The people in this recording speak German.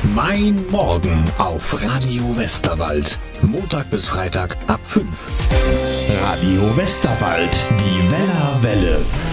Mein Morgen auf Radio Westerwald. Montag bis Freitag ab 5. Radio Westerwald, die Wellerwelle.